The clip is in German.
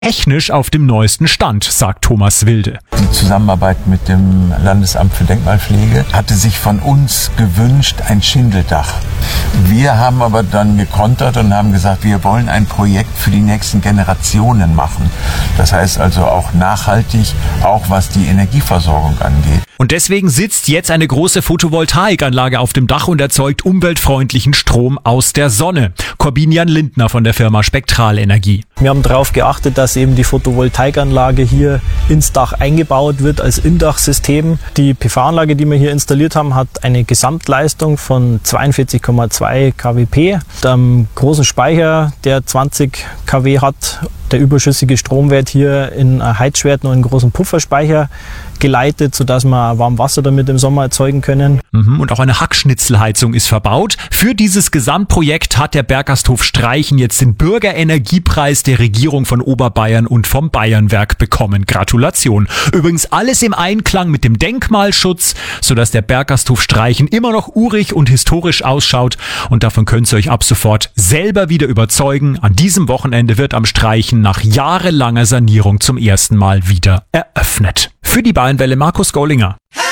technisch auf dem neuesten Stand, sagt Thomas Wilde. Die Zusammenarbeit mit dem Landesamt für Denkmalpflege hatte sich von uns gewünscht ein Schindeldach. Wir haben aber dann gekontert und haben gesagt, wir wollen ein Projekt für die nächsten Generationen machen. Das heißt also auch nachhaltig, auch was die Energieversorgung angeht. Und deswegen sitzt jetzt eine große Photovoltaikanlage auf dem Dach und erzeugt umweltfreundlichen Strom aus der Sonne. Corbinian Lindner von der Firma Spektralenergie. Wir haben darauf geachtet, dass eben die Photovoltaikanlage hier ins Dach eingebaut wird als Indachsystem. Die PV-Anlage, die wir hier installiert haben, hat eine Gesamtleistung von 42,2 kWp. Am großen Speicher, der 20 kW hat, der überschüssige Strom wird hier in ein Heizschwert und einen großen Pufferspeicher geleitet, sodass wir Warmwasser damit im Sommer erzeugen können. Und auch eine Hackschnitzelheizung ist verbaut. Für dieses Gesamtprojekt hat der Bergasthof Streichen jetzt den Bürgerenergiepreis der Regierung von Oberbayern und vom Bayernwerk bekommen. Gratulation. Übrigens alles im Einklang mit dem Denkmalschutz, sodass der Bergasthof Streichen immer noch urig und historisch ausschaut. Und davon könnt ihr euch ab sofort selber wieder überzeugen. An diesem Wochenende wird am Streichen nach jahrelanger Sanierung zum ersten Mal wieder eröffnet. Für die Bayernwelle Markus Gollinger.